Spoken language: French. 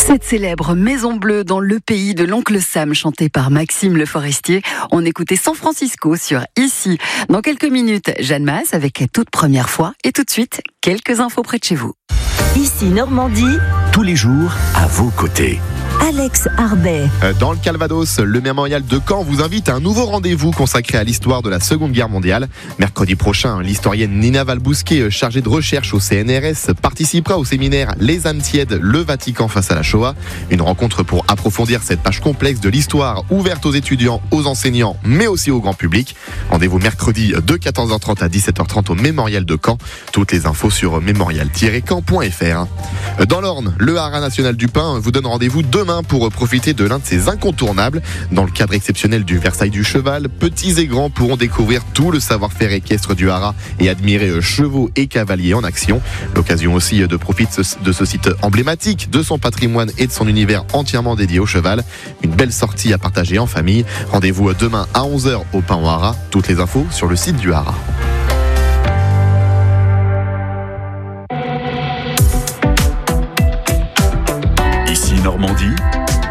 Cette célèbre Maison Bleue dans le pays de l'oncle Sam, chantée par Maxime Le Forestier. On écoutait San Francisco sur Ici. Dans quelques minutes, Jeanne Masse avec toute première fois. Et tout de suite, quelques infos près de chez vous. Ici Normandie, tous les jours à vos côtés. Alex Arbet. Dans le Calvados, le mémorial de Caen vous invite à un nouveau rendez-vous consacré à l'histoire de la Seconde Guerre mondiale. Mercredi prochain, l'historienne Nina Valbousquet, chargée de recherche au CNRS, participera au séminaire Les âmes tièdes, le Vatican face à la Shoah. Une rencontre pour approfondir cette page complexe de l'histoire, ouverte aux étudiants, aux enseignants, mais aussi au grand public. Rendez-vous mercredi de 14h30 à 17h30 au mémorial de Caen. Toutes les infos sur mémorial-caen.fr. Dans l'Orne, le Haras national du Pin vous donne rendez-vous demain pour profiter de l'un de ses incontournables. Dans le cadre exceptionnel du Versailles du Cheval, petits et grands pourront découvrir tout le savoir-faire équestre du Haras et admirer chevaux et cavaliers en action. L'occasion aussi de profiter de ce site emblématique, de son patrimoine et de son univers entièrement dédié au cheval. Une belle sortie à partager en famille. Rendez-vous demain à 11h au Pin au Haras. Toutes les infos sur le site du Haras. Ici Normandie,